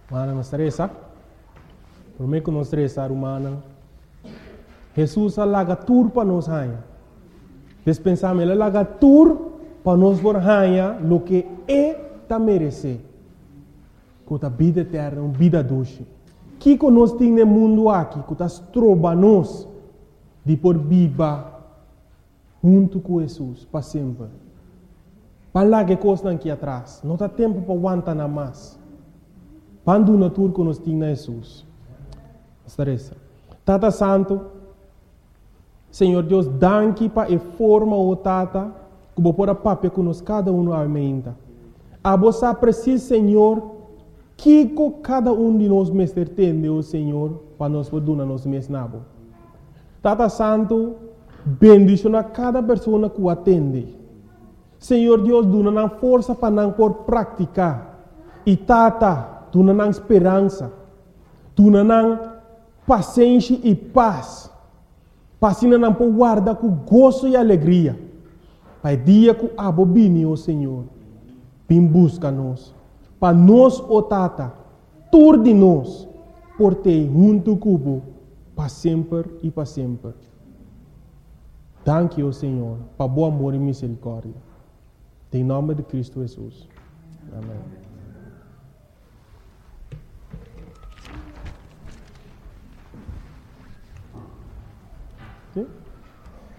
Mana não estressa. Por mim que não estressa, humana. Jesus alaga tur para nós raia. Despensamos ele alaga tur para nós por raia lo que é ta merece. Com a vida eterna, uma vida doce. Que nós temos no mundo aqui, que está trova nós de por viva junto com Jesus para sempre. Para lá que coisa aqui atrás, não tem tempo para aguentar nada mais. Quando na tour que nós temos na Jesus. Tata Santo, Senhor Deus, danke para a forma o Tata, que vou pôr a papel que nós cada um aumenta. A você precisa, Senhor, que cada um de nós mestre tem, o Senhor, para nós poder nos mesnabo. Tata Santo, bendicionar cada pessoa que o atende. Senhor Deus, dá força para não por praticar. E Tata, dá esperança. Dá paciência e paz. Para não por guardar com gozo e alegria. Para dia que a bobine, o Senhor, vem busca nós. Para nós, o Tata, tur de nós, por ter junto cubo, para sempre e para sempre. Danke, o Senhor, para bom amor e misericórdia. Em nome de Cristo Jesus. Amém. Sim?